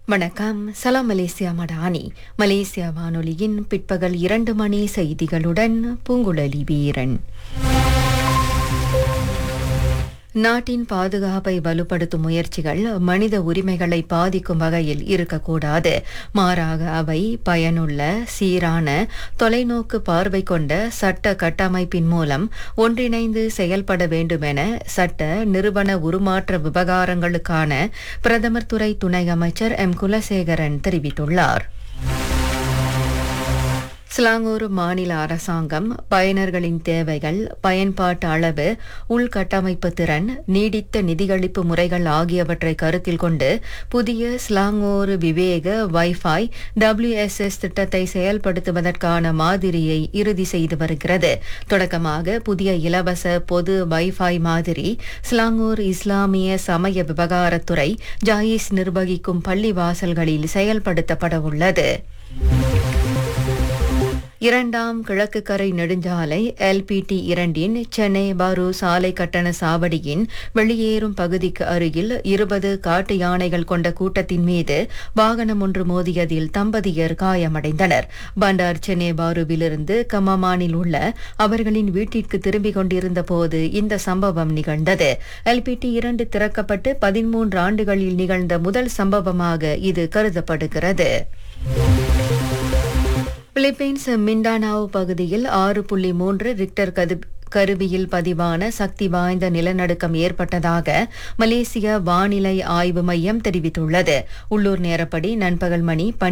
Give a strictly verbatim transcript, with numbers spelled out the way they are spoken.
வணக்கம். சலாம் Malaysia Madani. Malaysia வானொலியின் பிற்பகல் இரண்டு மணி செய்திகளுடன் பூங்குழலி வீரன். நாட்டின் பாதுகாப்பை வலுப்படுத்தும் முயற்சிகள் மனித உரிமைகளை பாதிக்கும் வகையில் இருக்கக்கூடாது. மாறாக அவை பயனுள்ள, சீரான, தொலைநோக்கு பார்வை கொண்ட சட்ட கட்டமைப்பின் மூலம் ஒன்றிணைந்து செயல்பட வேண்டுமென சட்ட நிறுவன உருமாற்ற விவகாரங்களுக்கான பிரதமர் துறை துணை அமைச்சர் எம் குலசேகரன் தெரிவித்துள்ளார். சிலாங்கூர் மாநில அரசாங்கம் பயனர்களின் தேவைகள், பயன்பாட்டு அளவு, உள்கட்டமைப்பு திறன், நீடித்த நிதியளிப்பு முறைகள் ஆகியவற்றை கருத்தில் கொண்டு புதிய சிலாங்கூர் விவேக வைஃபை டபிள்யூஎஸ்எஸ் திட்டத்தை செயல்படுத்துவதற்கான மாதிரியை இறுதி செய்து வருகிறது. தொடக்கமாக புதிய இலவச பொது வைஃபை மாதிரி சிலாங்கூர் இஸ்லாமிய சமய விவகாரத்துறை ஜாயிஸ் நிர்வகிக்கும் பள்ளிவாசல்களில் செயல்படுத்தப்பட உள்ளது. இரண்டாம் கிழக்கு கரை நெடுஞ்சாலை எல்பிடி இரண்டின் சென்னை பாரு சாலை கட்டண சாவடியின் வெளியேறும் பகுதிக்கு அருகில் இருபது காட்டு யானைகள் கொண்ட கூட்டத்தின் மீது வாகனம் ஒன்று மோதியதில் தம்பதியர் காயமடைந்தனர். பண்டார் சென்னை பாருவிலிருந்து கமமானில் உள்ள அவர்களின் வீட்டிற்கு திரும்பிக் கொண்டிருந்த போது இந்த சம்பவம் நிகழ்ந்தது. எல்பிடி இரண்டு திறக்கப்பட்டு பதிமூன்று ஆண்டுகளில் நிகழ்ந்த முதல் சம்பவமாக இது கருதப்படுகிறது. பிலிப்பைன்ஸ் மிண்டானாவ் பகுதியில் ஆறு புள்ளி மூன்று ரிக்டர் கருவியில் பதிவான சக்தி வாய்ந்த நிலநடுக்கம் ஏற்பட்டதாக மலேசிய வானிலை ஆய்வு மையம் தெரிவித்துள்ளது. உள்ளூர் நேரப்படி நண்பகல் மணி